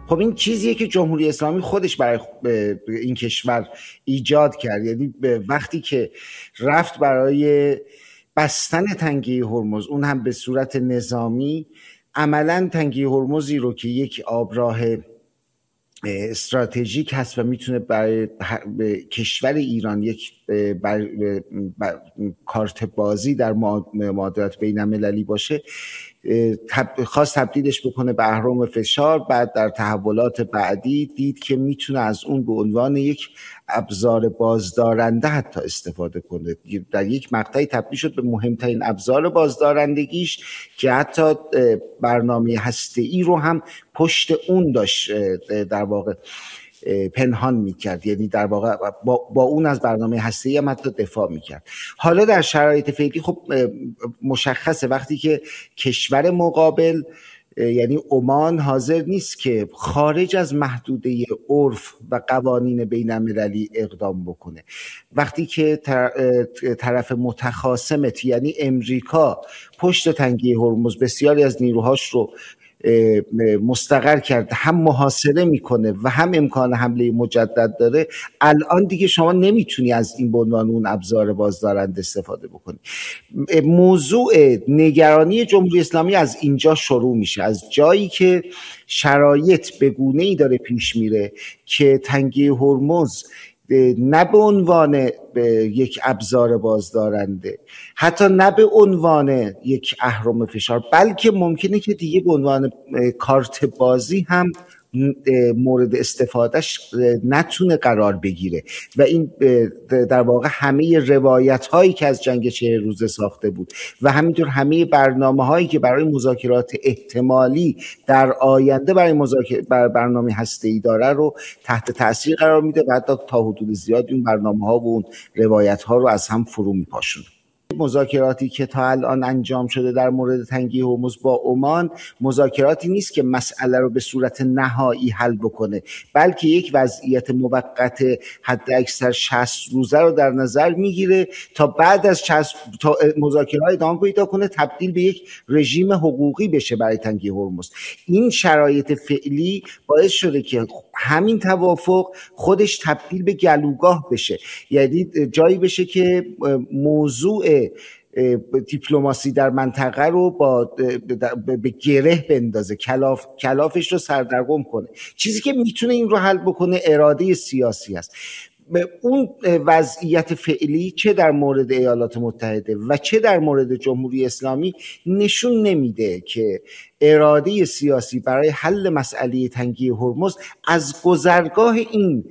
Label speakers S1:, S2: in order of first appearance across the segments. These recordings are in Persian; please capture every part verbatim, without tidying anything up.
S1: خب این چیزیه که جمهوری اسلامی خودش برای این کشور ایجاد کرد. یعنی وقتی که رفت برای بستن تنگه هرمز، اون هم به صورت نظامی، عملاً تنگه هرمزی رو که یک آبراه استراتژیک هست و میتونه برای کشور ایران یک بر بر کارت بازی در معادلات بین المللی باشه، خواست تبدیلش بکنه به اهرم فشار. بعد در تحولات بعدی دید که میتونه از اون به عنوان یک ابزار بازدارنده حتی استفاده کنه. در یک مقطعی تبدیل شد به مهمترین ابزار بازدارندگیش که حتی برنامه هسته‌ای رو هم پشت اون داشت در واقع پنهان میکرد. یعنی در واقع با, با اون از برنامه هسته‌ای هم حتی دفاع میکرد. حالا در شرایط فعلی خب مشخصه وقتی که کشور مقابل یعنی عمان حاضر نیست که خارج از محدوده عرف و قوانین بین المللی اقدام بکنه، وقتی که طرف متخاصمت یعنی امریکا پشت تنگه هرمز بسیاری از نیروهاش رو مستقر کرده، هم محاصره میکنه و هم امکان حمله مجدد داره، الان دیگه شما نمیتونی از این به عنوان اون ابزار بازدارنده استفاده بکنی. موضوع نگرانی جمهوری اسلامی از اینجا شروع میشه، از جایی که شرایط به گونه‌ای داره پیش میره که تنگه هرمز نه به عنوان یک ابزار بازدارنده، حتی نه به عنوان یک اهرم فشار، بلکه ممکنه که دیگه به عنوان کارت بازی هم مورد استفادهش نتونه قرار بگیره. و این در واقع همه روایت هایی که از جنگ چهل روزه ساخته بود و همینطور همه برنامه هایی که برای مذاکرات احتمالی در آینده برای مذاکره بر برنامه هسته‌ای داره رو تحت تاثیر قرار میده و حتی تا حدود زیاد این برنامه ها و اون روایت ها رو از هم فرو میپاشونه. مذاکراتی که تا الان انجام شده در مورد تنگه هرمز با عمان مذاکراتی نیست که مسئله رو به صورت نهایی حل بکنه، بلکه یک وضعیت موقت حد اکثر شصت روزه رو در نظر میگیره تا بعد از شصت تا مذاکرات ادامه پیدا کنه تبدیل به یک رژیم حقوقی بشه برای تنگه هرمز. این شرایط فعلی باعث شده که همین توافق خودش تبدیل به گلوگاه بشه، یعنی جایی بشه که موضوع دیپلماسی در منطقه رو با به گره بندازه، کلاف کلافش رو سردرگم کنه. چیزی که میتونه این رو حل بکنه اراده سیاسی است. اون وضعیت فعلی چه در مورد ایالات متحده و چه در مورد جمهوری اسلامی نشون نمیده که اراده سیاسی برای حل مسئله تنگه هرمز از گذرگاه این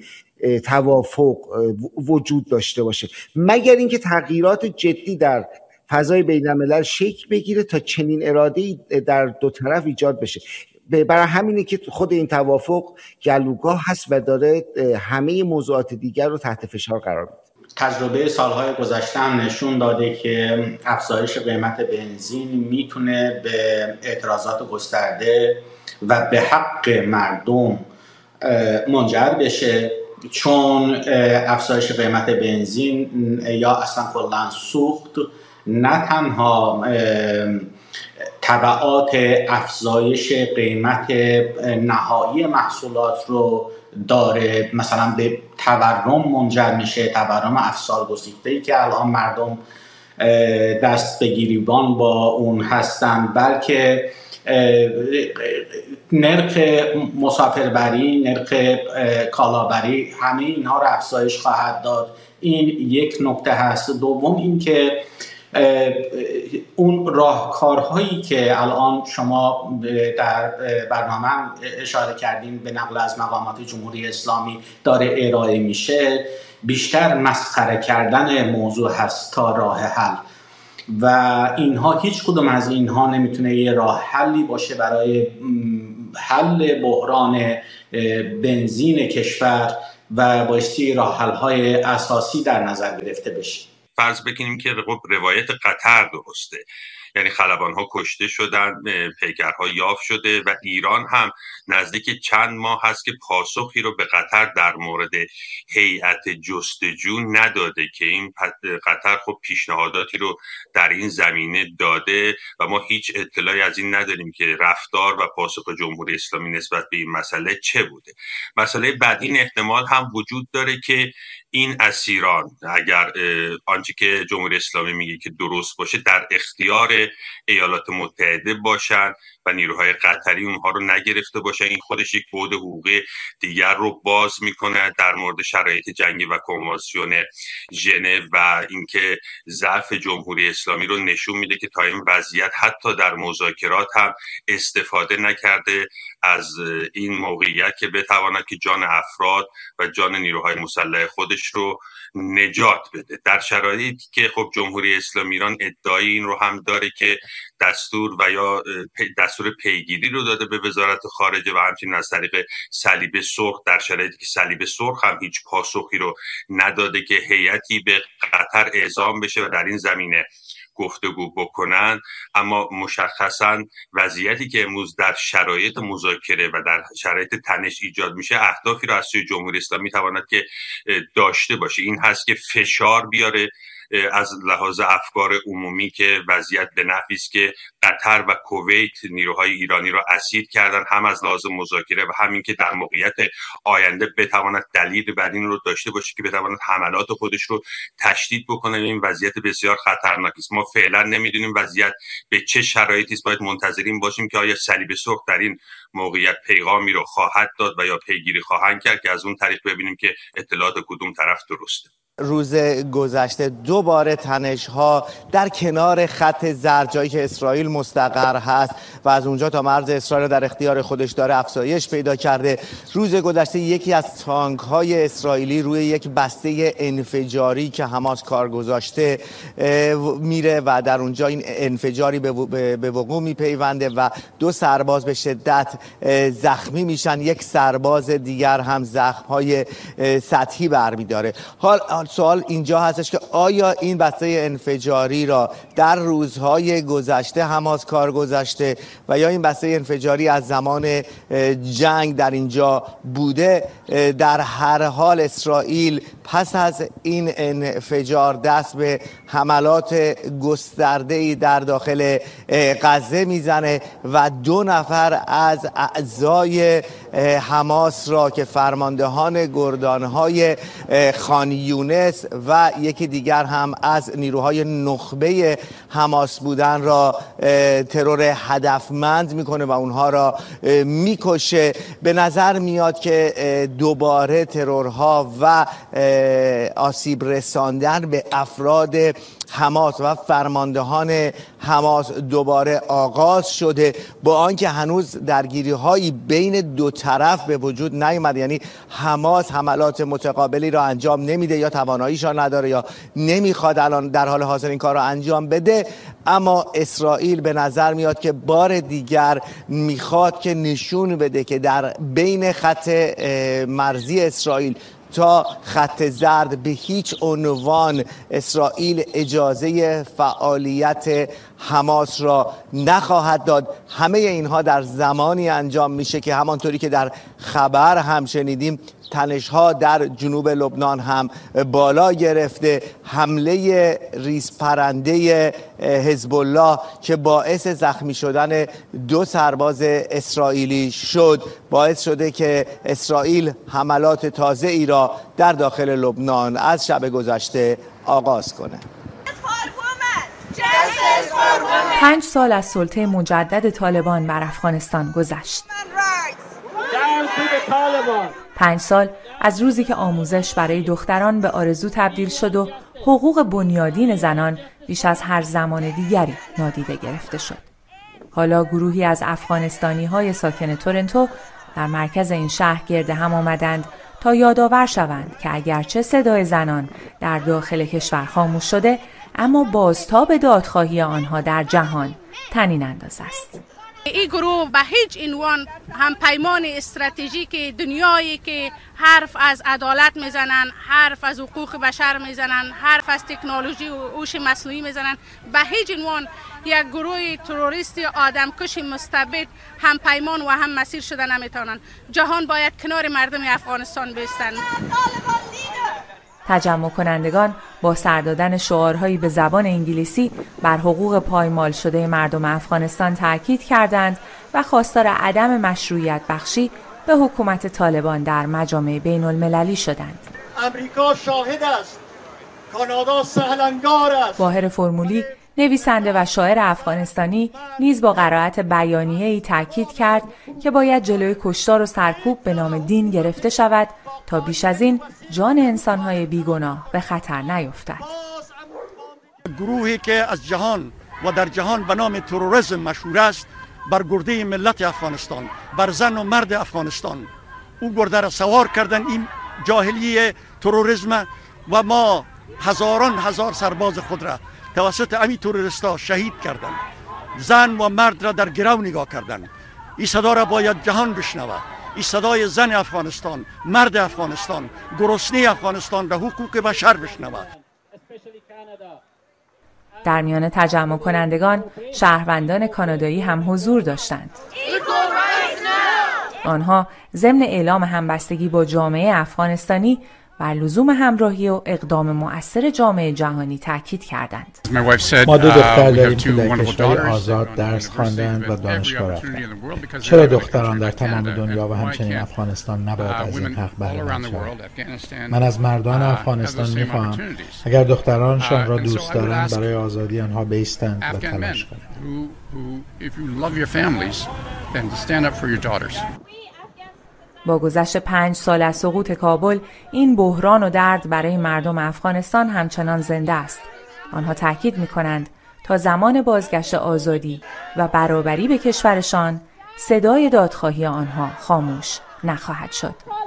S1: توافق وجود داشته باشه، مگر اینکه تغییرات جدی در فضای بین الملل شکل بگیره تا چنین اراده‌ای در دو طرف ایجاد بشه. برای همینه که خود این توافق گلوگاه هست و داره همه موضوعات دیگر رو تحت فشار قرار میده.
S2: تجربه سالهای گذشته هم نشون داده که افزایش قیمت بنزین میتونه به اعتراضات گسترده و به حق مردم منجر بشه، چون افزایش قیمت بنزین یا اصلا کلاً سوخت نه تنها تبعات افزایش قیمت نهایی محصولات رو داره، مثلا به تورم منجر میشه، تورم افسار گسیخته‌ای که الان مردم دست به گریبان با اون هستن، بلکه نرخ مسافربری، نرخ کالابری، همه اینها رو افزایش خواهد داد. این یک نکته هست. دوم این که اون راهکارهایی که الان شما در برنامه اشاره کردین به نقل از مقامات جمهوری اسلامی داره ارائه میشه، بیشتر مسخره کردن موضوع هست تا راه حل، و اینها هیچ کدوم از اینها نمیتونه یه راه حلی باشه برای حل بحران بنزین کشور و بایستی راه حل‌های اساسی در نظر گرفته بشه.
S3: فرض بکنیم که روایت قطر درسته، یعنی خلبان‌ها کشته شدن، پیکرها یافت شده و ایران هم نزدیک چند ماه هست که پاسخی رو به قطر در مورد هیئت جستجو نداده که این قطر خب پیشنهاداتی رو در این زمینه داده و ما هیچ اطلاعی از این نداریم که رفتار و پاسخ جمهوری اسلامی نسبت به این مسئله چه بوده. مسئله بعد این احتمال هم وجود داره که این اسیران اگر آنچه که جمهوری اسلامی میگه که درست باشه در اختیار ایالات متحده باشن و نیروهای قطری اونها رو نگرفته باشن، این خودش یک بعد حقوقی دیگر رو باز میکنه در مورد شرایط جنگی و کنوانسیون ژنو و اینکه ضعف جمهوری اسلامی رو نشون میده که تا این وضعیت حتی در مذاکرات هم استفاده نکرده از این موقعیت که بتواند که جان افراد و جان نیروهای مسلح خودش رو نجات بده، در شرایطی که خب جمهوری اسلامی ایران ادعای این رو هم داره که دستور و یا دستور پیگیری رو داده به وزارت خارجه و همچنین از طریق صلیب سرخ، در شرایطی که صلیب سرخ هم هیچ پاسخی رو نداده که هیئتی به قطر اعزام بشه و در این زمینه گفتگو بکنن. اما مشخصا وضعیتی که امروز در شرایط مذاکره و در شرایط تنش ایجاد میشه اهدافی رو از سوی جمهوری اسلامی میتواند که داشته باشه، این هست که فشار بیاره از لحاظ افکار عمومی که وضعیت به نحوی است که قطر و کویت نیروهای ایرانی را اسیر کردن، هم از لحاظ مذاکره و همین که در موقعیت آینده بتواند دلیل بر این رو داشته باشه که بتواند حملات خودش رو تشدید بکنه. این وضعیت بسیار خطرناکی است. ما فعلا نمیدونیم وضعیت به چه شرایطی است، باید منتظرین باشیم که آیا صلیب سرخ در این موقعیت پیغامی رو خواهد داد و یا پیگیری خواهند کرد که از اون طریق ببینیم که اطلاعات کدوم طرف درسته.
S4: روز گذشته دوباره تنش‌ها در کنار خط زرد، جایی که اسرائیل مستقر هست و از اونجا تا مرز اسرائیل در اختیار خودش داره، افزایش پیدا کرده. روز گذشته یکی از تانک‌های اسرائیلی روی یک بسته انفجاری که حماس کار گذاشته میره و در اونجا این انفجاری به وقوع میپیونده و دو سرباز به شدت زخمی میشن، یک سرباز دیگر هم زخم‌های سطحی برمی‌داره. حال سوال اینجا هستش که آیا این بسته انفجاری را در روزهای گذشته حماس کار گذاشته و یا این بسته انفجاری از زمان جنگ در اینجا بوده؟ در هر حال اسرائیل پس از این انفجار دست به حملات گسترده‌ای در داخل غزه میزنه و دو نفر از اعضای حماس را که فرماندهان گردانهای خان یونس و یکی دیگر هم از نیروهای نخبه حماس بودن را ترور هدفمند میکنه و اونها را میکشه. به نظر میاد که دوباره ترورها و آسیب رساندن به افراد حماس و فرماندهان حماس دوباره آغاز شده، با آنکه هنوز درگیری هایی بین دو طرف به وجود نیامد. یعنی حماس حملات متقابلی را انجام نمیده یا تواناییش را نداره یا نمیخواد الان در حال حاضر این کار را انجام بده، اما اسرائیل به نظر میاد که بار دیگر میخواد که نشون بده که در بین خط مرزی اسرائیل تا خط زرد به هیچ عنوان اسرائیل اجازه فعالیت حماس را نخواهد داد. همه اینها در زمانی انجام میشه که همانطوری که در خبر هم شنیدیم تنش‌ها در جنوب لبنان هم بالا گرفته. حمله ریزپرنده حزب الله که باعث زخمی شدن دو سرباز اسرائیلی شد، باعث شده که اسرائیل حملات تازه ای را در داخل لبنان از شب گذشته آغاز کنه.
S5: پنج سال از سلطه مجدد طالبان بر افغانستان گذشت. پنج سال از روزی که آموزش برای دختران به آرزو تبدیل شد و حقوق بنیادین زنان بیش از هر زمان دیگری نادیده گرفته شد. حالا گروهی از افغانستانی‌های ساکن تورنتو در مرکز این شهر گرد هم آمدند تا یادآور شوند که اگرچه صدای زنان در داخل کشور خاموش شده، اما بازتاب دادخواهی آنها در جهان طنین انداز است.
S6: این گروه به هیچ عنوان هم پیمان استراتژیک دنیایی که حرف از عدالت میزنن، حرف از حقوق بشر میزنن، حرف از تکنولوژی و هوش مصنوعی میزنن، به هیچ عنوان یک گروه تروریستی آدمکش مستبد هم پیمان و هم مسیر شده نمیتونن. جهان باید کنار مردم افغانستان بایستند.
S5: تجمع کنندگان با سر دادن شعارهایی به زبان انگلیسی بر حقوق پایمال شده مردم افغانستان تاکید کردند و خواستار عدم مشروعیت بخشی به حکومت طالبان در مجامع بین المللی شدند.
S7: امریکا شاهد است، کانادا سهلنگار است.
S5: باهر فرمولی، نویسنده و شاعر افغانستانی، نیز با قرائت بیانیه‌ای تاکید کرد که باید جلوی کشتار و سرکوب به نام دین گرفته شود تا بیش از این جان انسان‌های بیگناه به خطر نیفتد.
S7: گروهی که از جهان و در جهان به نام تروریسم مشهور است، بر گرده ملت افغانستان، بر زن و مرد افغانستان، او گرده را سوار کردن، این جاهلی تروریسم، و ما هزاران هزار سرباز خود را توسط امی تروریستا شهید کردند. زن و مرد را در گرو نگاه کردند. این صدا را باید جهان بشنوه. این صدای زن افغانستان، مرد افغانستان، گرسنه افغانستان را حقوق بشر بشنوه.
S5: در میان تجمع کنندگان شهروندان کانادایی هم حضور داشتند. آنها ضمن اعلام همبستگی با جامعه افغانستانی بر لزوم همراهی و اقدام مؤثر جامعه جهانی تاکید کردند.
S8: ما دو دختر داریم که در کشور آزاد درس خواندند و دانشگاه رفتند. چرا دختران در تمام دنیا و همچنین افغانستان نباید از این حق بهره مند شوند؟ من از مردان افغانستان می‌خواهم اگر دخترانشان را دوست دارند برای آزادی آنها بایستند و تلاش کنند.
S5: با گذشت پنج سال از سقوط کابل، این بحران و درد برای مردم افغانستان همچنان زنده است. آنها تاکید می‌کنند تا زمان بازگشت آزادی و برابری به کشورشان، صدای دادخواهی آنها خاموش نخواهد شد.